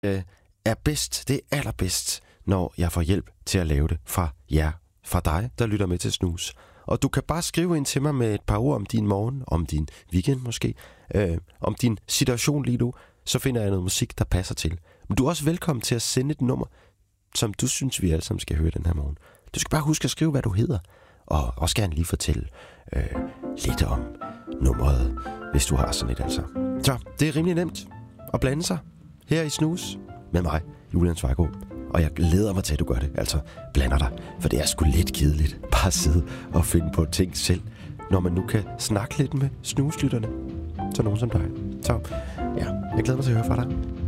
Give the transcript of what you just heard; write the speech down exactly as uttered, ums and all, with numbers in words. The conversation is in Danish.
øh, er bedst, det er allerbedst, når jeg får hjælp til at lave det fra jer, fra dig, der lytter med til Snus. Og du kan bare skrive ind til mig med et par ord om din morgen, om din weekend måske, øh, om din situation lige nu, så finder jeg noget musik, der passer til. Men du er også velkommen til at sende et nummer, som du synes, vi alle sammen skal høre den her morgen. Du skal bare huske at skrive, hvad du hedder, og også gerne lige fortælle øh, lidt om nummeret, hvis du har sådan et altså. Så det er rimelig nemt at blande sig her i Snus med mig, Julian Zweigård. Og jeg glæder mig til, at du gør det. Altså, blander dig. For det er sgu lidt kedeligt. Bare sidde og finde på ting selv. Når man nu kan snakke lidt med snuslytterne. Så nogen som dig. Så ja, jeg glæder mig til at høre fra dig.